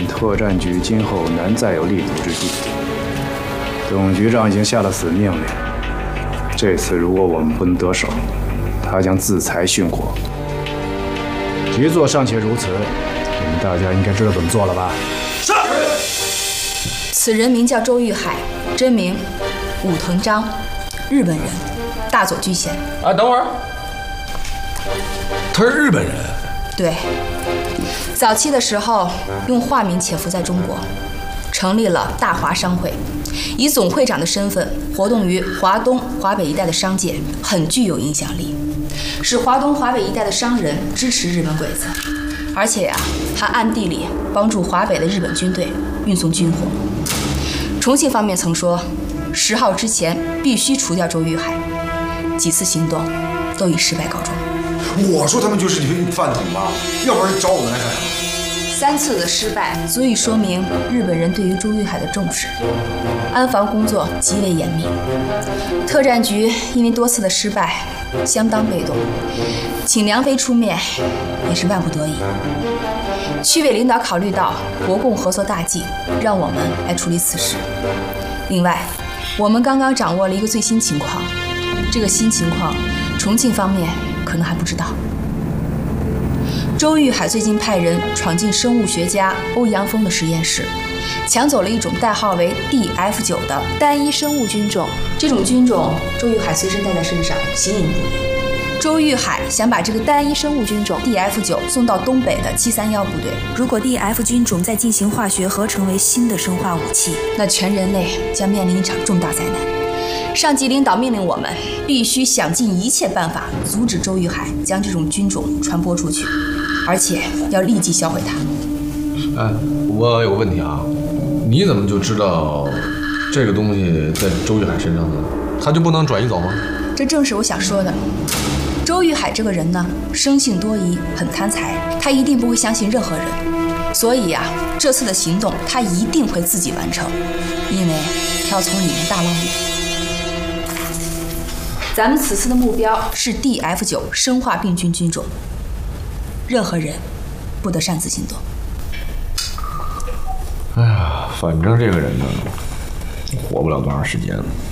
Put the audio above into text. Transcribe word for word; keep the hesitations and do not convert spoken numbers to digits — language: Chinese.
们特战局今后难再有立足之地。董局长已经下了死命令，这次如果我们不能得手，他将自裁殉国。局座尚且如此，你们大家应该知道怎么做了吧？ 是。 此人名叫周玉海，真名武藤章，日本人，大佐居衔。 啊，等会儿，他是日本人？ 对。早期的时候，用化名潜伏在中国，成立了大华商会，以总会长的身份活动于华东、华北一带的商界，很具有影响力，使华东、华北一带的商人支持日本鬼子，而且呀、啊，还暗地里帮助华北的日本军队运送军火。重庆方面曾说，十号之前必须除掉周玉海，几次行动都以失败告终。 我说他们就是你饭桶吧，要不然找我们来干什么？ 三次的失败足以说明日本人对于周玉海的重视，安防工作极为严密。特战局因为多次的失败，相当被动，请梁飞出面也是万不得已。区委领导考虑到国共合作大计，让我们来处理此事。另外，我们刚刚掌握了一个最新情况，这个新情况，重庆方面可能还不知道。周玉海最近派人闯进生物学家欧阳锋的实验室，抢走了一种代号为 D F 九 的单一生物菌种。这种菌种，周玉海随身带在身上，形影不离。周玉海想把这个单一生物菌种 D F 九 送到东北的七三一部队。如果 D F 菌种再进行化学合成为新的生化武器，那全人类将面临一场重大灾难。上级领导命令我们必须想尽一切办法阻止周玉海将这种菌种传播出去，而且要立即销毁它。 哎，我有个问题啊，你怎么就知道这个东西在周玉海身上呢？他就不能转移走吗？ 这正是我想说的。周玉海这个人呢，生性多疑，很贪财，他一定不会相信任何人，所以呀、啊，这次的行动他一定会自己完成，因为他要从里面大捞你。咱们此次的目标是 D F 九 生化病菌菌种，任何人不得擅自行动。 哎呀，反正这个人呢，活不了多长时间了。